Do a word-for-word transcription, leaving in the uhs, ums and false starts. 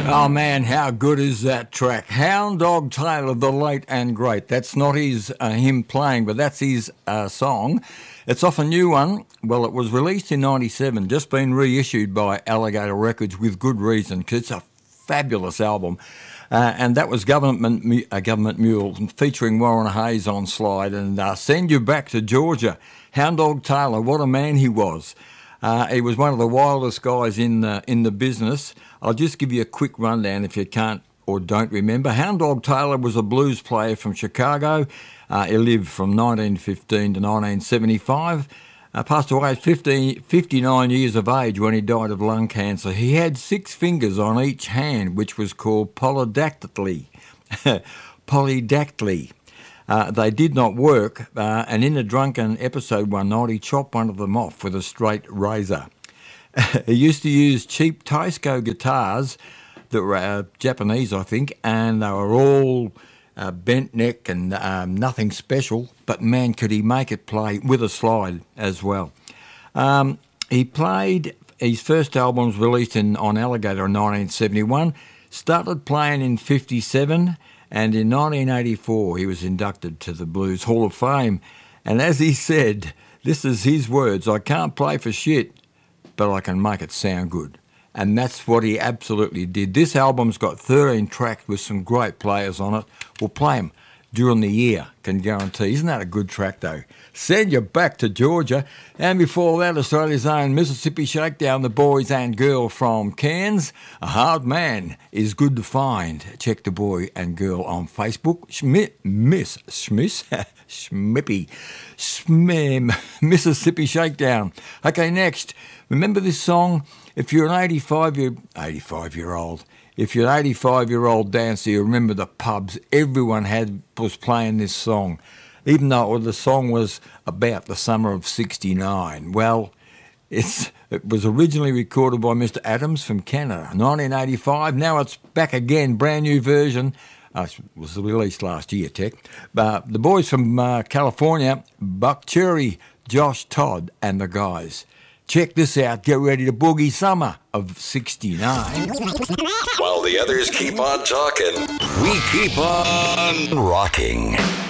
Oh man, how good is that track? Hound Dog Taylor, the late and great. That's not his uh, him playing, but that's his uh, song. It's off a new one. Well, it was released in ninety-seven, just been reissued by Alligator Records with good reason, because it's a fabulous album. Uh, and that was Government uh, Government Mule, featuring Warren Hayes on slide, and uh, Send You Back to Georgia. Hound Dog Taylor, what a man he was. Uh, he was one of the wildest guys in the, in the business. I'll just give you a quick rundown if you can't or don't remember. Hound Dog Taylor was a blues player from Chicago. Uh, he lived from nineteen fifteen to nineteen seventy-five. Uh, passed away at fifty, fifty-nine years of age when he died of lung cancer. He had six fingers on each hand, which was called polydactyly. polydactyly. Uh, they did not work, uh, and in a drunken episode one night, he chopped one of them off with a straight razor. He used to use cheap Taisco guitars that were uh, Japanese, I think, and they were all uh, bent neck and um, nothing special, but man, could he make it play with a slide as well. Um, he played, his first album was released in, on Alligator in nineteen seventy-one, started playing in fifty-seven, and in nineteen eighty-four, he was inducted to the Blues Hall of Fame. And as he said, this is his words, "I can't play for shit, but I can make it sound good." And that's what he absolutely did. This album's got thirteen tracks with some great players on it. We'll play them during the year, can guarantee. Isn't that a good track, though? Send You Back to Georgia. And before that, Australia's own Mississippi Shakedown, the boys and girl from Cairns. A hard man is good to find. Check the boy and girl on Facebook. Schmi- Miss Schmiss, Schmippy, Smim, Mississippi Shakedown. Okay, next. Remember this song? If you're an eighty-five year, eighty-five year old, if you're an eighty-five year old dancer, you remember the pubs. Everyone had was playing this song, even though the song was about the summer of sixty-nine. Well, it's it was originally recorded by Mister Adams from Canada, nineteen eighty-five. Now it's back again, brand new version. Uh, it was released last year, Tech. But the boys from uh, California, Buck Cherry, Josh Todd, and the guys. Check this out. Get ready to boogie summer of sixty-nine. While the others keep on talking, we keep on rocking.